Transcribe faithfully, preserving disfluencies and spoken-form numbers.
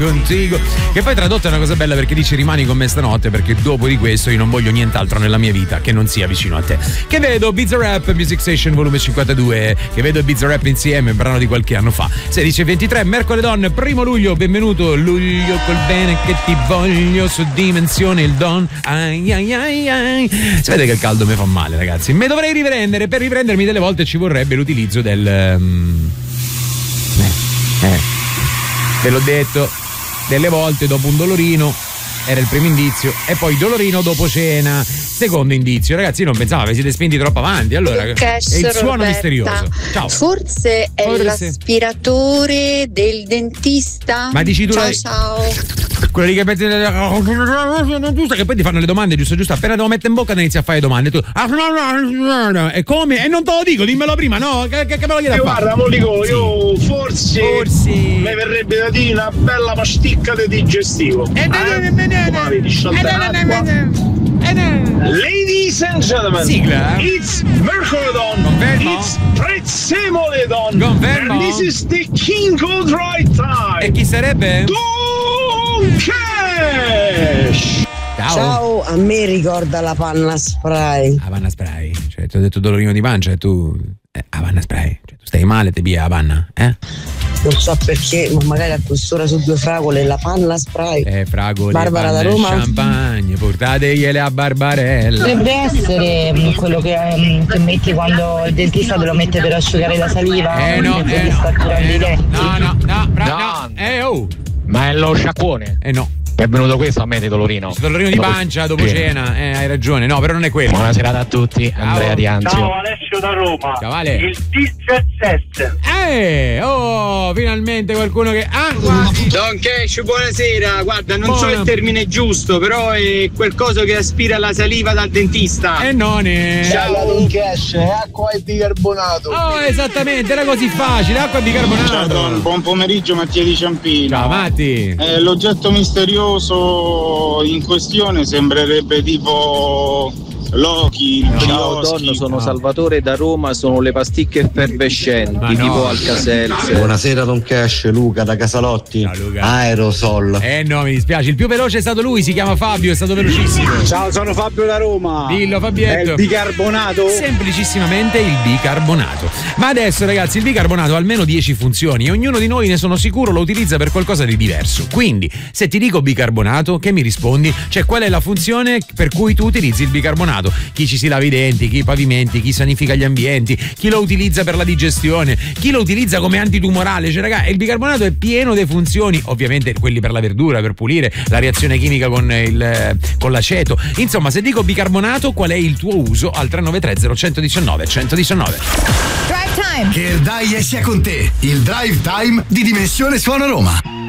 contigo, che poi tradotto è una cosa bella perché dice rimani con me stanotte perché dopo di questo io non voglio nient'altro nella mia vita che non sia vicino a te. Che vedo Bizza Rap Music Station volume cinquantadue, che vedo Bizza Rap insieme, un brano di qualche anno fa. sedici e ventitré, mercoledì primo luglio, benvenuto luglio col bene che ti voglio su Dimensione il Don. Ai ai ai ai. Si vede che il caldo mi fa male, ragazzi. Me dovrei riprendere, per riprendermi delle volte ci vorrebbe l'utilizzo del um... eh, eh. Ve l'ho detto, delle volte dopo un dolorino era il primo indizio e poi dolorino dopo cena, secondo indizio. Ragazzi, non pensavo, vi siete spinti troppo avanti. Allora, è il suono Roberta. Misterioso. Ciao. Forse è Forse. l'aspiratore del dentista. Ma dici tu ciao la... ciao. Quello lì che metti giusto, che poi ti fanno le domande giusto giusto, appena te lo mette in bocca inizi a fare le domande tu. E come? E non te lo dico, dimmelo prima, no? Che, che, che me lo chiedi a fare? Guarda, mo dico, io forse, forse mi verrebbe da dire una bella pasticca di digestivo. E Ladies and gentlemen, sigla. It's Mercoledon. Confermo. It's Prezzemoledon. Confermo. And this is the King of Dry Time. E chi sarebbe? Don Cash. Ciao. Ciao, a me ricorda la panna spray. La panna spray, cioè ti ho detto dolorino di pancia e tu eh, la panna spray, cioè tu stai male ti pia la panna, eh? Non so perché, ma magari a quest'ora su due fragole la panna spray. Eh, fragole, Barbara da Roma. Champagne, portategliele a Barbarella. Dovrebbe essere quello che, che metti quando il dentista te lo mette per asciugare la saliva. Eh no, eh no, eh no, no, no, no, bra- no, no. eh oh. Ma è lo sciacquone? Eh no. È venuto questo a me di dolorino. Dolorino di pancia dopo cena, eh, hai ragione. No, però non è quello. Buona serata a tutti, Ciao. Andrea Di Anzio. Ciao Alessio da Roma. Ciao Ale. Il T Z S. Eh, oh, finalmente qualcuno che ah, Don Cash, buonasera. Guarda, non Buona. so il termine giusto, però è quel coso che aspira la saliva dal dentista. E non è. Ciao Don Cash, è acqua e bicarbonato. Oh, esattamente, era così facile, acqua e bicarbonato. Ciao Don, buon pomeriggio Mattia Di Ciampino. Ciao Matti. Eh, l'oggetto misterioso in questione sembrerebbe tipo Loki. Ciao Don, sono Salvatore da Roma, sono le pasticche effervescenti Ma no. tipo Alka-Seltzer. Buonasera Don Cash, Luca da Casalotti. Ciao, Luca. Aerosol. Eh no, mi dispiace, il più veloce è stato lui, si chiama Fabio, è stato velocissimo. Ciao, sono Fabio da Roma. Dillo È Fabietto. il bicarbonato? Semplicissimamente il bicarbonato. Ma adesso ragazzi, il bicarbonato ha almeno dieci funzioni e ognuno di noi, ne sono sicuro, lo utilizza per qualcosa di diverso. Quindi, se ti dico bicarbonato, che mi rispondi? Cioè, qual è la funzione per cui tu utilizzi il bicarbonato? Chi ci si lava i denti, chi i pavimenti, chi sanifica gli ambienti, chi lo utilizza per la digestione, chi lo utilizza come antitumorale. Cioè, ragazzi, il bicarbonato è pieno di funzioni, ovviamente quelli per la verdura, per pulire, la reazione chimica con il con l'aceto. Insomma, se dico bicarbonato, qual è il tuo uso? Al tre nove tre zero uno uno nove uno uno nove. Drive Time. Che il Dai sia con te. Il Drive Time di Dimensione Suono Roma.